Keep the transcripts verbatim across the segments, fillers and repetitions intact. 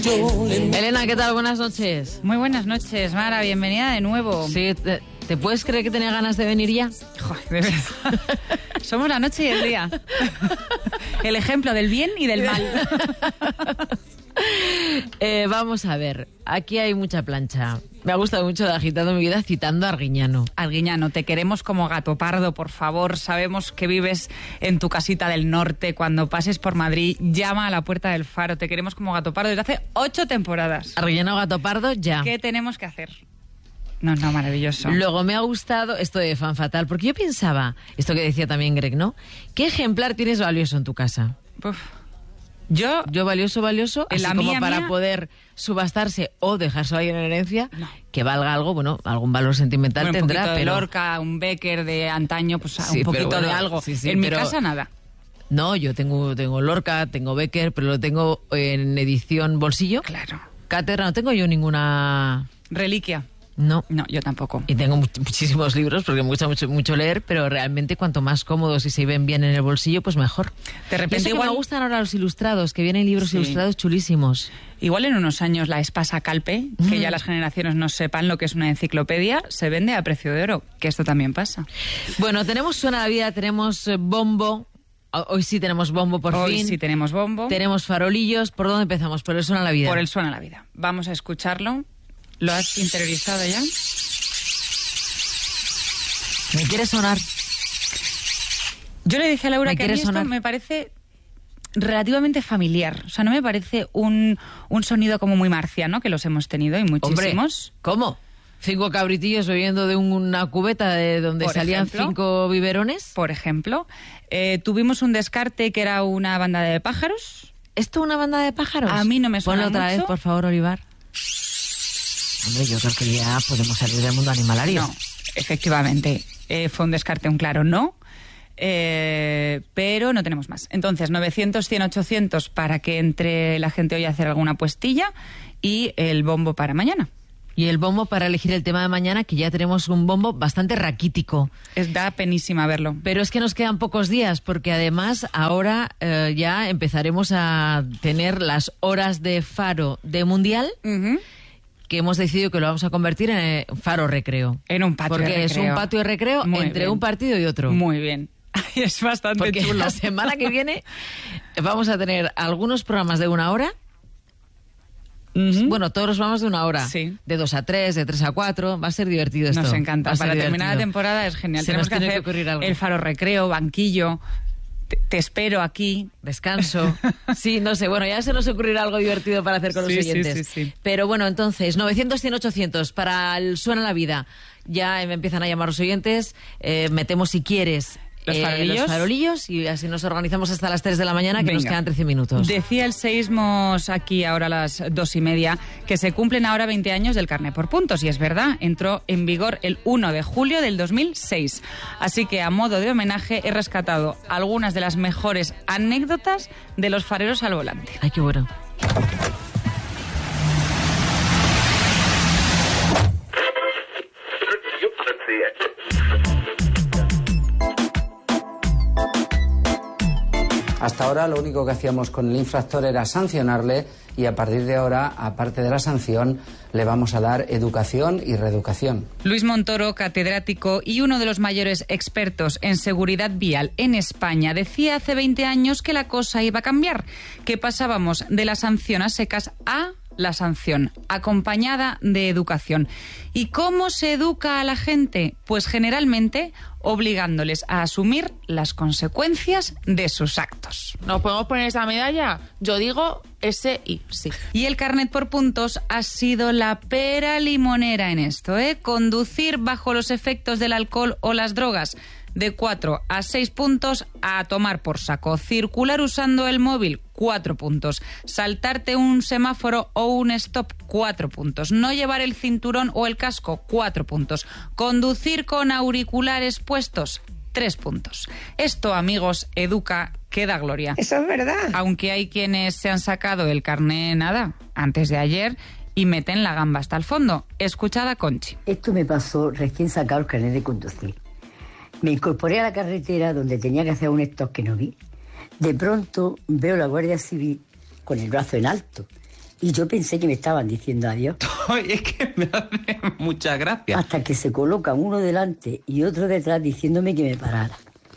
Elena, ¿qué tal? Buenas noches. Muy buenas noches, Mara, bienvenida de nuevo. Sí, te, ¿te puedes creer que tenía ganas de venir ya? Joder, de verdad. Somos la noche y el día. El ejemplo del bien y del mal. Eh, vamos a ver, aquí hay mucha plancha. Me ha gustado mucho de Agitando mi vida citando a Arguiñano. Arguiñano, te queremos como gato pardo, por favor. Sabemos que vives en tu casita del norte. Cuando pases por Madrid, llama a la puerta del Faro. Te queremos como gato pardo desde hace ocho temporadas. Arguiñano, gato pardo, ya. ¿Qué tenemos que hacer? No, no, maravilloso. Luego me ha gustado esto de Fan Fatal, porque yo pensaba, esto que decía también Greg, ¿no? ¿Qué ejemplar tienes valioso en tu casa? Uf. Yo, yo valioso, valioso, así la como mía, para mía, poder subastarse o dejarse alguien en herencia, no. que valga algo, bueno, algún valor sentimental bueno, tendrá, un poquito pero... de Lorca, un Becker de antaño, pues sí, un poquito bueno, de algo. Sí, sí, en pero... mi casa nada. No, yo tengo, tengo Lorca, tengo Becker, pero lo tengo en edición bolsillo. Claro. Cátedra, no tengo yo ninguna... Reliquia. No. No, yo tampoco. Y tengo much- muchísimos libros porque me gusta mucho, mucho leer, pero realmente cuanto más cómodos y se ven bien en el bolsillo, pues mejor. De repente y eso igual... que me gustan ahora los ilustrados, que vienen libros sí. ilustrados chulísimos. Igual en unos años la Espasa Calpe, mm. que ya las generaciones no sepan lo que es una enciclopedia, se vende a precio de oro, que esto también pasa. Bueno, tenemos Suena la Vida, tenemos Bombo. Hoy sí tenemos Bombo por Hoy fin. Hoy sí tenemos Bombo. Tenemos farolillos. ¿Por dónde empezamos? Por el Suena la Vida. Por el Suena la Vida. Vamos a escucharlo. ¿Lo has interiorizado ya? ¿Me quiere sonar? Yo le dije a Laura ¿Me que a mí esto sonar? me parece relativamente familiar. O sea, no me parece un, un sonido como muy marciano, que los hemos tenido y muchísimos. Hombre, ¿cómo? ¿Cinco cabritillos bebiendo de una cubeta de donde por salían ejemplo, cinco biberones? Por ejemplo. Eh, tuvimos un descarte que era una banda de pájaros. ¿Esto una banda de pájaros? A mí no me suena Ponlo otra mucho. vez, por favor, Olivar. Hombre, yo creo que ya podemos salir del mundo animalario. No, efectivamente. Eh, fue un descarte, un claro no. Eh, pero no tenemos más. Entonces, novecientos, cien, ochocientos para que entre la gente hoy a hacer alguna puestilla y el bombo para mañana. Y el bombo para elegir el tema de mañana, que ya tenemos un bombo bastante raquítico. Es da penísima verlo. Pero es que nos quedan pocos días, porque además ahora eh, ya empezaremos a tener las horas de Faro de Mundial, Uh-huh. que hemos decidido que lo vamos a convertir en eh, Faro Recreo. En un patio de Porque recreo. es un patio de recreo Muy entre bien. un partido y otro. Muy bien. Es bastante Porque chulo. la semana que viene vamos a tener algunos programas de una hora. Uh-huh. Bueno, todos los programas de una hora. Sí. De dos a tres, de tres a cuatro. Va a ser divertido esto. Nos encanta. Va a ser Para terminar la divertido. temporada es genial. Se Tenemos nos que tiene hacer que ocurrir algo. el Faro Recreo, banquillo. Te, te espero aquí. Descanso. Sí, no sé. Bueno, ya se nos ocurrirá algo divertido para hacer con Sí, los sí, oyentes. sí, sí. Pero bueno, entonces, novecientos, cien, ochocientos para el Suena la Vida. Ya me empiezan a llamar los oyentes. Eh, metemos, si quieres, Los eh, farolillos. los farolillos y así nos organizamos hasta las tres de la mañana, que Venga. nos quedan trece minutos. Decía el Seismos aquí ahora a las dos y media que se cumplen ahora veinte años del carné por puntos. Y es verdad, entró en vigor el uno de julio del dos mil seis. Así que a modo de homenaje he rescatado algunas de las mejores anécdotas de los fareros al volante. Ay, qué bueno. Hasta ahora lo único que hacíamos con el infractor era sancionarle y a partir de ahora, aparte de la sanción, le vamos a dar educación y reeducación. Luis Montoro, catedrático y uno de los mayores expertos en seguridad vial en España, decía hace veinte años que la cosa iba a cambiar, que pasábamos de la sanción a secas a la sanción, acompañada de educación. ¿Y cómo se educa a la gente? Pues generalmente obligándoles a asumir las consecuencias de sus actos. ¿Nos podemos poner esa medalla? Yo digo ese y sí. Y el carnet por puntos ha sido la pera limonera en esto, ¿eh? Conducir bajo los efectos del alcohol o las drogas. De cuatro a seis puntos, a tomar por saco. Circular usando el móvil, cuatro puntos. Saltarte un semáforo o un stop, cuatro puntos. No llevar el cinturón o el casco, cuatro puntos. Conducir con auriculares puestos, tres puntos. Esto, amigos, educa, que da gloria. Eso es verdad. Aunque hay quienes se han sacado el carné, nada, antes de ayer y meten la gamba hasta el fondo. Escuchad a Conchi. Esto me pasó recién sacado el carnet de conducir. Me incorporé a la carretera donde tenía que hacer un stop que no vi. De pronto veo la Guardia Civil con el brazo en alto Y yo pensé que me estaban diciendo adiós. Es que me hace mucha gracia. Hasta que se colocan uno delante y otro detrás diciéndome que me parara.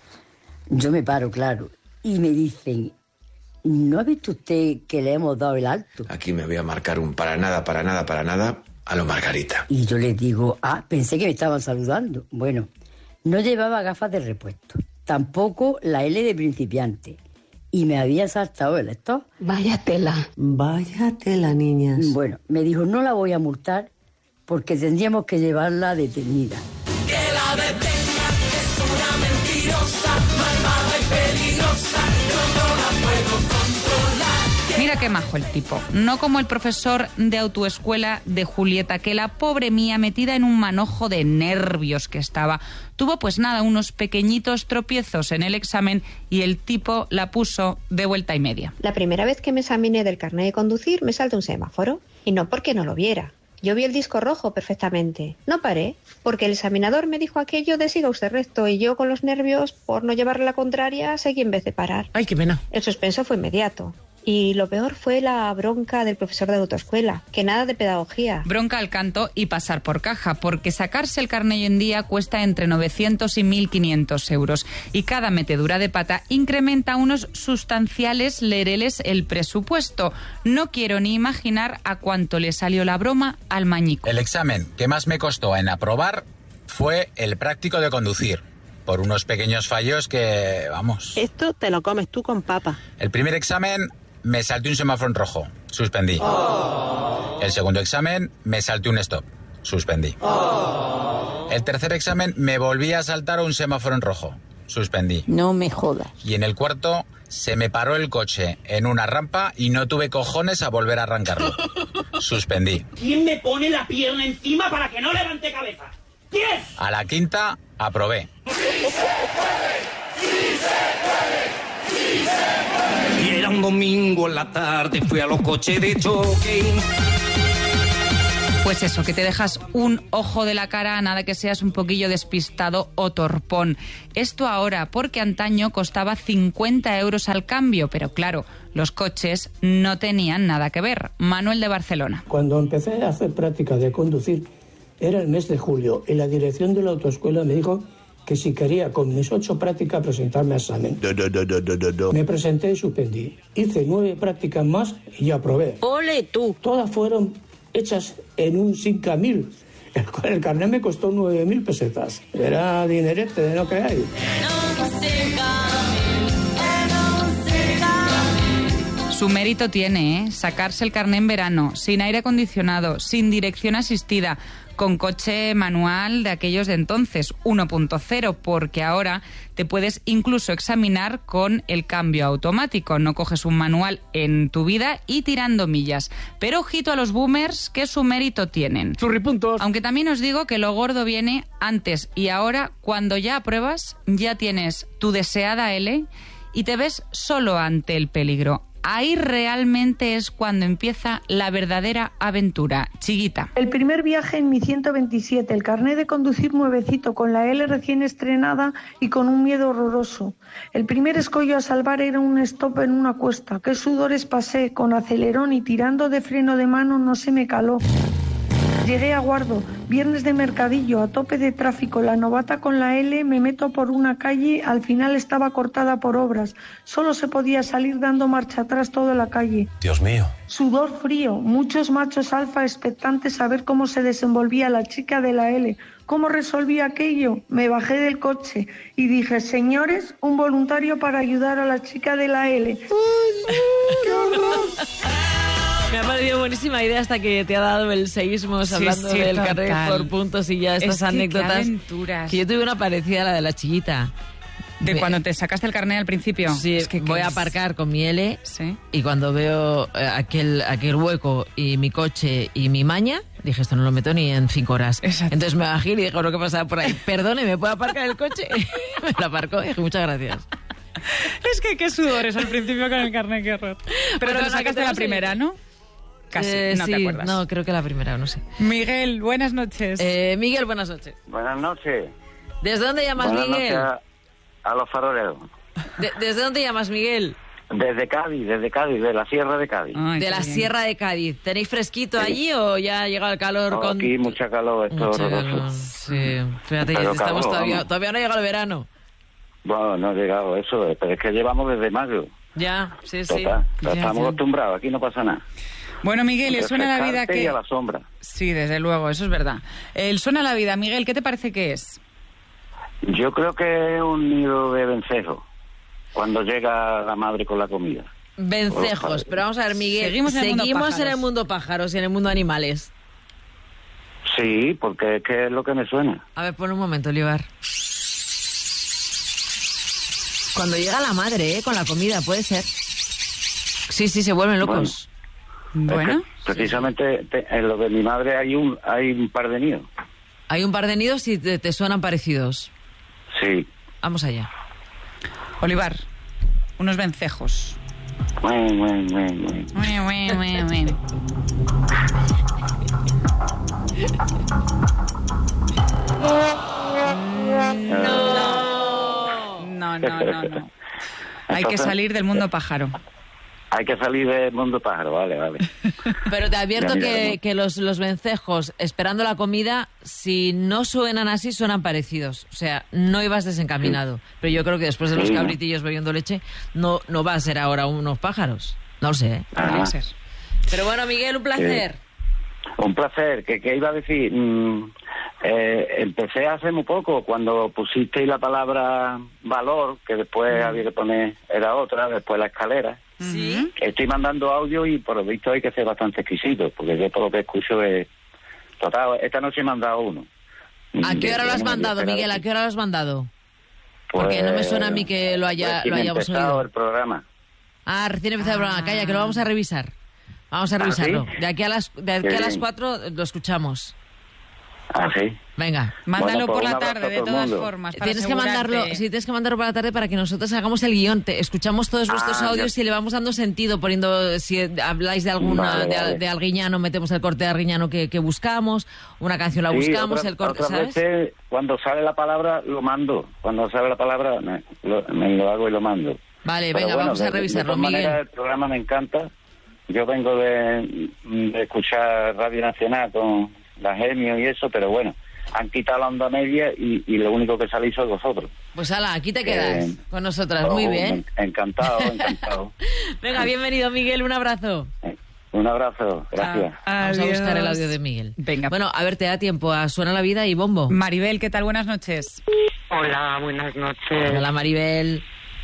Yo me paro, claro, y me dicen, ¿no ha visto usted que le hemos dado el alto? Aquí me voy a marcar un para nada, para nada, para nada a lo Margarita. Y yo les digo, ah, pensé que me estaban saludando. Bueno, no llevaba gafas de repuesto, tampoco la L de principiante. Y me había saltado el lector. Vaya tela. Vaya tela, niñas. Bueno, me dijo, no la voy a multar porque tendríamos que llevarla detenida. Que la detengan, es una mentirosa, malvada y peligrosa, yo no la puedo controlar. Mira qué majo el tipo. No como el profesor de autoescuela de Julieta, que la pobre mía, metida en un manojo de nervios que estaba, tuvo pues nada, unos pequeñitos tropiezos en el examen y el tipo la puso de vuelta y media. La primera vez que me examiné del carnet de conducir me saltó un semáforo. Y no porque no lo viera. Yo vi el disco rojo perfectamente. No paré, porque el examinador me dijo aquello de siga usted recto y yo con los nervios, por no llevarle la contraria, seguí en vez de parar. Ay, qué pena. El suspenso fue inmediato. Y lo peor fue la bronca del profesor de autoescuela, que nada de pedagogía. Bronca al canto y pasar por caja, porque sacarse el carnet hoy en día cuesta entre novecientos y mil quinientos euros. Y cada metedura de pata incrementa unos sustanciales lereles el presupuesto. No quiero ni imaginar a cuánto le salió la broma al mañico. El examen que más me costó en aprobar fue el práctico de conducir. Por unos pequeños fallos que, vamos... Esto te lo comes tú con papa. El primer examen... me salté un semáforo en rojo, suspendí. Oh. El segundo examen, me salté un stop, suspendí. Oh. El tercer examen, me volví a saltar un semáforo en rojo, suspendí. No me jodas. Y en el cuarto, se me paró el coche en una rampa y no tuve cojones a volver a arrancarlo, suspendí. ¿Quién me pone la pierna encima para que no levante cabeza? ¿Quién? A la quinta, aprobé. Y era un domingo en la tarde, fui a los coches de choque. Pues eso, que te dejas un ojo de la cara a nada que seas un poquillo despistado o torpón. Esto ahora, porque antaño costaba cincuenta euros al cambio, pero claro, los coches no tenían nada que ver. Manuel de Barcelona. Cuando empecé a hacer práctica de conducir, era el mes de julio, y la dirección de la autoescuela me dijo que si quería con mis ocho prácticas presentarme a examen. Do, do, do, do, do, do. Me presenté y suspendí. Hice nueve prácticas más y aprobé. ¡Ole tú! Todas fueron hechas en un cinco mil. El, el carnet me costó nueve mil pesetas. Era dinerete, de no creáis. Su mérito tiene, ¿eh? Sacarse el carné en verano, sin aire acondicionado, sin dirección asistida, con coche manual de aquellos de entonces, uno punto cero, porque ahora te puedes incluso examinar con el cambio automático. No coges un manual en tu vida y tirando millas. Pero ojito a los boomers, que su mérito tienen. Churripuntos. Aunque también os digo que lo gordo viene antes y ahora, cuando ya apruebas, ya tienes tu deseada L y te ves solo ante el peligro. Ahí realmente es cuando empieza la verdadera aventura. Chiguita. El primer viaje en mi ciento veintisiete, el carnet de conducir nuevecito, con la L recién estrenada y con un miedo horroroso. El primer escollo a salvar era un stop en una cuesta. Qué sudores pasé, con acelerón y tirando de freno de mano no se me caló. Llegué a Guardo, viernes de mercadillo, a tope de tráfico, la novata con la L, me meto por una calle, al final estaba cortada por obras, solo se podía salir dando marcha atrás toda la calle. Dios mío. Sudor frío, muchos machos alfa expectantes a ver cómo se desenvolvía la chica de la L. ¿Cómo resolvía aquello? Me bajé del coche y dije, señores, un voluntario para ayudar a la chica de la L. ¡Ay, no! ¡Qué horror! Me ha parecido buenísima idea hasta que te ha dado el seísmos sí, hablando sí, del carnet por puntos y ya estas es que anécdotas. Qué aventuras. Que yo tuve una parecida a la de la Chiguita. ¿De me... cuando te sacaste el carnet al principio? Sí, es que voy es... a aparcar con mi L ¿Sí? y cuando veo aquel, aquel hueco y mi coche y mi maña, dije, esto no lo meto ni en cinco horas. Exacto. Entonces me bajé y dije, lo que pasaba por ahí, perdone, ¿me puedo aparcar el coche? Me lo aparcó y dije, muchas gracias. Es que qué sudores al principio con el carnet, qué horror. Pero bueno, te lo sacaste la primera, ¿no? Casi, eh, no sí, te acuerdas. No, creo que la primera, no sé. Miguel, buenas noches. Eh, Miguel, buenas noches. Buenas noches. ¿Desde dónde llamas, buenas Miguel? Noches a, a los faroleros. De, ¿Desde dónde llamas, Miguel? Desde Cádiz, desde Cádiz, de la Sierra de Cádiz. Ay, De qué la bien. Sierra de Cádiz. ¿Tenéis fresquito Sí. allí o ya ha llegado el calor? No, con... Aquí mucha calor, esto es Mucho horroroso. calor, sí, fíjate, Pero estamos calor, todavía, vamos. todavía no ha llegado el verano. Bueno, no ha llegado eso, pero es que llevamos desde mayo. Ya, sí, sí. Total, Ya, estamos ya. acostumbrados, aquí no pasa nada. Bueno, Miguel, el Suena la Vida Refrescarte y que... a la sombra. Sí, desde luego, eso es verdad. El Suena la Vida, Miguel, ¿qué te parece que es? Yo creo que es un nido de vencejo, cuando llega la madre con la comida. Vencejos, pero vamos a ver, Miguel, Seguimos en el mundo seguimos en pájaros. el mundo pájaros y en el mundo animales. Sí, porque es que es lo que me suena. A ver, pon un momento, Olivar. Cuando llega la madre, ¿eh? Con la comida, puede ser. Sí, sí, se vuelven locos. Bueno, Es que precisamente te- en lo de mi madre hay un hay un par de nidos. Hay un par de nidos y te, te suenan parecidos. Sí. Vamos allá. Olivar, unos vencejos. Bueno, bueno, bueno, bueno. Bueno, bueno, bueno, bueno. No, no, no, no. Hay que Entonces, salir del mundo pájaro. Hay que salir del mundo pájaro, vale, vale. Pero te advierto Ya, mira, que, no. que los, los vencejos, esperando la comida, si no suenan así, suenan parecidos. O sea, no ibas desencaminado. Pero yo creo que después de los Sí. cabritillos bebiendo leche, no, no va a ser ahora unos pájaros. No lo sé, ¿eh? Podría Ah. ser. Pero bueno, Miguel, un placer. Un placer. ¿Qué, qué iba a decir? Mm, eh, empecé hace muy poco, cuando pusisteis la palabra valor, que después había que poner, era otra, después la escalera. Sí. Estoy mandando audio y por lo visto hay que ser bastante exquisito, porque yo todo lo que escucho es... Total, esta noche me han dado uno. ¿A qué hora lo has Yo no me mandado, esperaba Miguel? ¿A que- qué hora lo has mandado? Pues, Porque no me suena a mí que lo haya- recién lo hayamos empezado oído. el programa. Ah, recién empezado el programa. Calla, que lo vamos a revisar. Vamos a ¿Ah, revisarlo. sí? De aquí a las, de aquí Qué a las bien. cuatro lo escuchamos. Ah, sí. Venga. Mándalo Bueno, pues por un la abrazo tarde, a de todo el todas mundo. formas. para Tienes que mandarlo, asegurarte. sí, tienes que mandarlo para la tarde para que nosotros hagamos el guión. Te escuchamos todos vuestros Ah, audios ya. y le vamos dando sentido, poniendo, si habláis de alguna, Vale, de, vale. de Arguiñano, metemos el corte de Arguiñano que, que buscamos, una canción la Sí, buscamos, otra- el corte, otras ¿sabes? veces, cuando sale la palabra, lo mando. Cuando sale la palabra, me lo, me lo hago y lo mando. Vale, Pero venga, bueno, vamos de- a revisarlo, de todas Miguel. maneras, el programa me encanta. Yo vengo de, de escuchar Radio Nacional con la Genio y eso, pero bueno, han quitado la onda media y, y lo único que salís sois vosotros. Pues ala, aquí te Eh, quedas con nosotras. Oh, Muy bien. en- Encantado, encantado. Venga, bienvenido, Miguel, un abrazo. Un abrazo, gracias. Vamos a Adiós. buscar el audio de Miguel. Venga. Bueno, a ver, te da tiempo a Suena la Vida y Bombo. Maribel, ¿qué tal? Buenas noches. Hola, buenas noches. Hola, Maribel.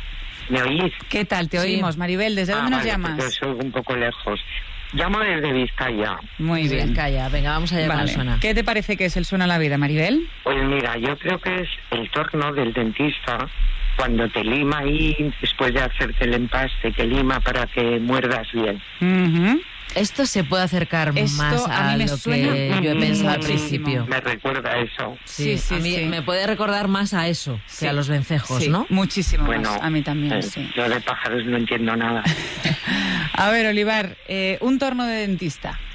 ¿Me oís? ¿Qué tal? Te Sí. oímos, Maribel. ¿Desde Ah, dónde nos vale, llamas? porque soy un poco lejos. Llamo desde Vizcaya. Muy bien. Calla, venga, vamos allá con Vale. el Suena. ¿Qué te parece que es el Suena la Vida, Maribel? Pues mira, yo creo que es el torno del dentista cuando te lima ahí, después de hacerte el empaste, te lima para que muerdas bien. Ujú. Esto se puede acercar Esto más a a, mí me lo suena que yo he pensado al muchísimo. principio. Me recuerda a eso. Sí, Sí, sí, a mí sí. me puede recordar más a eso Sí. que a los vencejos, Sí, ¿no? muchísimo Bueno, más. A mí también, eh, sí. yo de pájaros no entiendo nada. A ver, Olivar, eh, un torno de dentista.